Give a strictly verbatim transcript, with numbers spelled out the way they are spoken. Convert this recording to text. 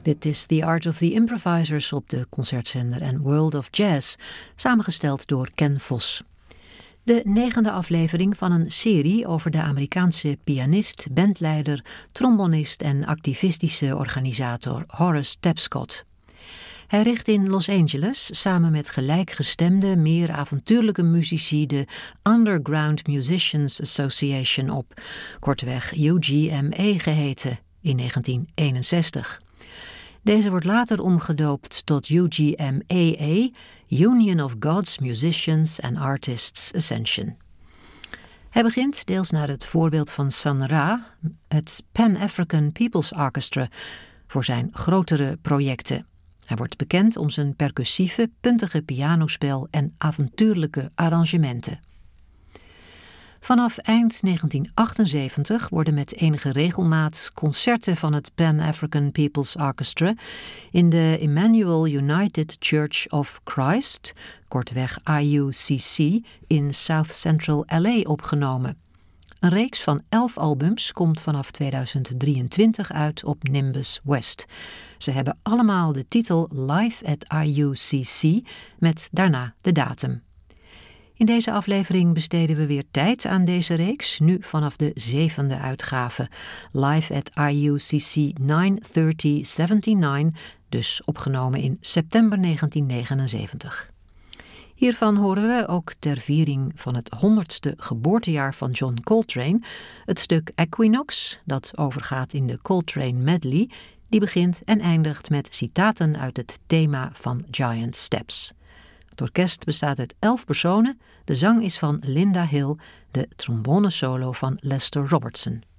Dit is The Art of the Improvisers op de concertzender en World of Jazz, samengesteld door Ken Vos. De negende aflevering van een serie over de Amerikaanse pianist, bandleider, trombonist en activistische organisator Horace Tapscott. Hij richt in Los Angeles samen met gelijkgestemde, meer avontuurlijke muzici de Underground Musicians Association op, kortweg U G M A geheten, in negentien eenenzestig. Deze wordt later omgedoopt tot U G M A A, Union of God's Musicians and Artists Ascension. Hij begint, deels naar het voorbeeld van Sun Ra, het Pan-African People's Orchestra, voor zijn grotere projecten. Hij wordt bekend om zijn percussieve, puntige pianospel en avontuurlijke arrangementen. Vanaf eind negentien achtenzeventig worden met enige regelmaat concerten van het Pan-African People's Orchestra in de Emmanuel United Church of Christ, kortweg I U C C, in South Central L A opgenomen. Een reeks van elf albums komt vanaf tweeduizend drieëntwintig uit op Nimbus West. Ze hebben allemaal de titel Live at I U C C met daarna de datum. In deze aflevering besteden we weer tijd aan deze reeks, nu vanaf de zevende uitgave, Live at I U C C nine thirty seventy-nine, dus opgenomen in september negentien negenenzeventig. Hiervan horen we ook ter viering van het honderdste geboortejaar van John Coltrane het stuk Equinox, dat overgaat in de Coltrane Medley, die begint en eindigt met citaten uit het thema van Giant Steps. Het orkest bestaat uit elf personen, de zang is van Linda Hill, de trombonesolo van Lester Robertson.